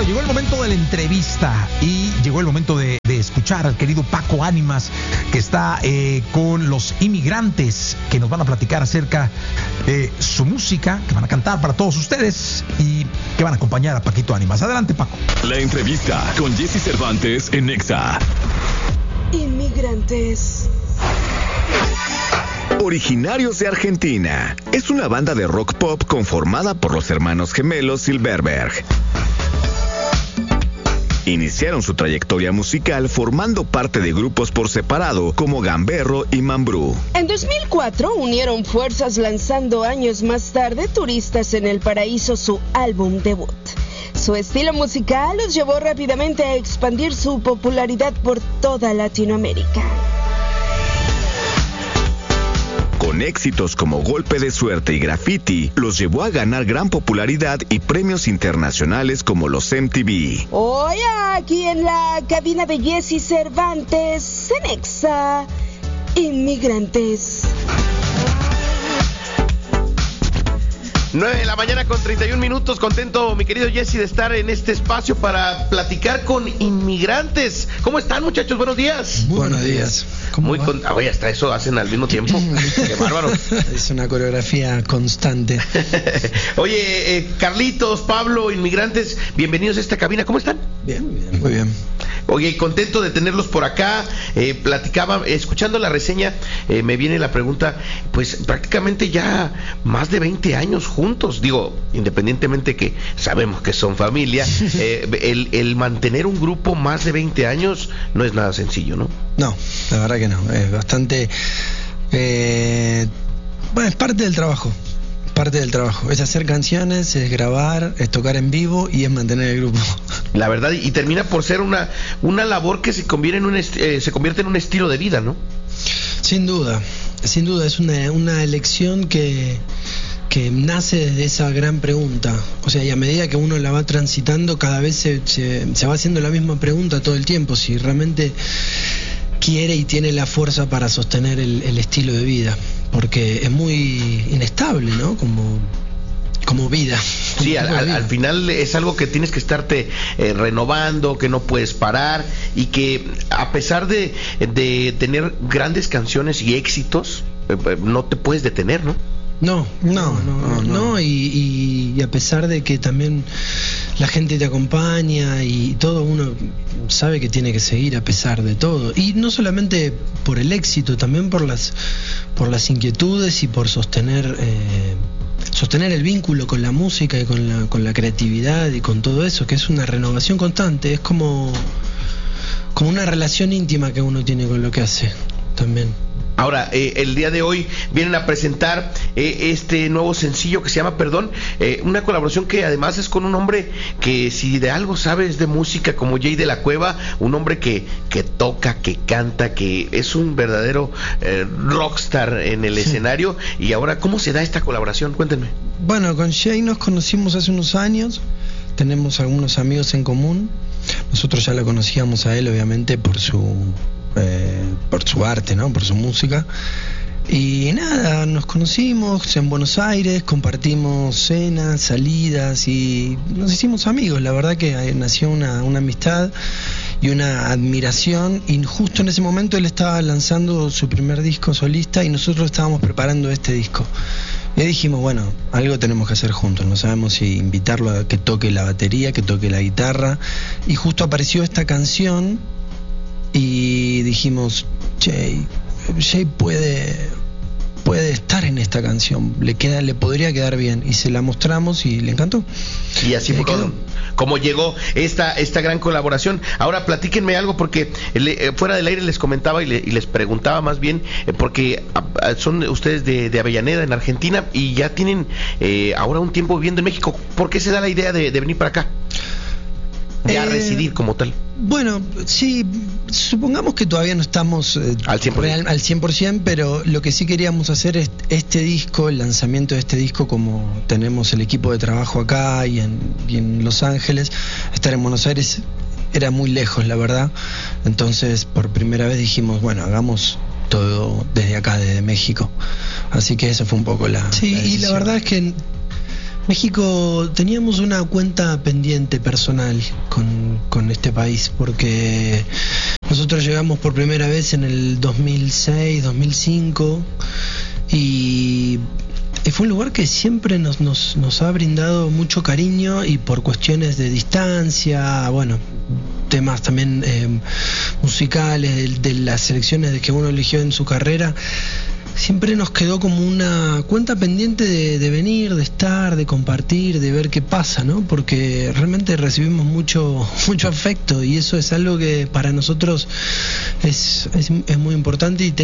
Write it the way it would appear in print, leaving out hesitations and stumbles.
llegó el momento de la entrevista y llegó el momento de escuchar al querido Paco Ánimas, que está con los inmigrantes, que nos van a platicar acerca de su música, que van a cantar para todos ustedes y que van a acompañar a Paquito Ánimas. Adelante, Paco. La entrevista con Jesse Cervantes en Nexa. Inmigrantes. Originarios de Argentina, es una banda de rock pop conformada por los hermanos gemelos Silverberg. Iniciaron su trayectoria musical formando parte de grupos por separado como Gamberro y Mambrú. En 2004 unieron fuerzas lanzando años más tarde Turistas en el Paraíso, su álbum debut. Su estilo musical los llevó rápidamente a expandir su popularidad por toda Latinoamérica. Con éxitos como Golpe de Suerte y Graffiti, los llevó a ganar gran popularidad y premios internacionales como los MTV. Hoy aquí en la cabina de Jesse Cervantes, en Nexa, Inmigrantes. 9 de la mañana con 31 minutos. Contento, mi querido Jesse, de estar en este espacio para platicar con inmigrantes. ¿Cómo están, muchachos? Buenos días. Buenos días. Muy oye, hasta eso hacen al mismo tiempo. Qué bárbaro. Es una coreografía constante. Oye, Carlitos, Pablo, inmigrantes, bienvenidos a esta cabina. ¿Cómo están? Bien, muy bien. Oye, contento de tenerlos por acá. Platicaba, escuchando la reseña, me viene la pregunta, pues prácticamente ya más de 20 años juntos. Digo, independientemente que sabemos que son familia, el mantener un grupo más de 20 años no es nada sencillo, ¿no? No, la verdad que no. Es bastante... bueno, es parte del trabajo. Parte del trabajo, es hacer canciones, es grabar, es tocar en vivo y es mantener el grupo. La verdad, y termina por ser una labor que se convierte en un estilo de vida, ¿no? Sin duda, es una elección que nace desde esa gran pregunta. O sea, y a medida que uno la va transitando, cada vez se va haciendo la misma pregunta todo el tiempo, si realmente quiere y tiene la fuerza para sostener el estilo de vida, porque es muy inestable, ¿no? Como vida. Sí, al final es algo que tienes que estarte renovando, que no puedes parar, y que a pesar de tener grandes canciones y éxitos, no te puedes detener, ¿no? No, y a pesar de que también la gente te acompaña y todo, uno sabe que tiene que seguir a pesar de todo, y no solamente por el éxito, también por las inquietudes y por sostener el vínculo con la música y con la creatividad y con todo eso, que es una renovación constante, es como una relación íntima que uno tiene con lo que hace también. Ahora, el día de hoy vienen a presentar este nuevo sencillo que se llama Perdón, una colaboración que además es con un hombre que, si de algo sabes de música, como Jay de la Cueva, un hombre que toca, que canta, que es un verdadero rockstar en el escenario. Y ahora, ¿cómo se da esta colaboración? Cuéntenme. Bueno, con Jay nos conocimos hace unos años, tenemos algunos amigos en común. Nosotros ya lo conocíamos a él, obviamente, por su arte, ¿no? Por su música. Y nada, nos conocimos en Buenos Aires, compartimos cenas, salidas y nos hicimos amigos. La verdad que nació una amistad y una admiración, y justo en ese momento él estaba lanzando su primer disco solista y nosotros estábamos preparando este disco. Y dijimos, bueno, algo tenemos que hacer juntos, no sabemos si invitarlo a que toque la batería, que toque la guitarra, y justo apareció esta canción y dijimos, Jay puede estar en esta canción, le podría quedar bien, y se la mostramos y le encantó. Y así fue como llegó esta gran colaboración. Ahora platíquenme algo, porque fuera del aire les comentaba y les preguntaba más bien, porque son ustedes de Avellaneda, en Argentina, y ya tienen ahora un tiempo viviendo en México. ¿Por qué se da la idea de venir para acá? Ya residir como tal. Bueno, sí, supongamos que todavía no estamos al 100%, pero lo que sí queríamos hacer es este disco, el lanzamiento de este disco, como tenemos el equipo de trabajo acá y en Los Ángeles, estar en Buenos Aires era muy lejos, la verdad. Entonces, por primera vez dijimos, bueno, hagamos todo desde acá, desde México. Así que eso fue un poco la decisión. Y la verdad es que México, teníamos una cuenta pendiente personal con este país, porque nosotros llegamos por primera vez en el 2006, 2005, y fue un lugar que siempre nos ha brindado mucho cariño, y por cuestiones de distancia, bueno, temas también musicales, de las selecciones de que uno eligió en su carrera, siempre nos quedó como una cuenta pendiente de venir, de estar, de compartir, de ver qué pasa, ¿no? Porque realmente recibimos mucho afecto, y eso es algo que para nosotros es muy importante, y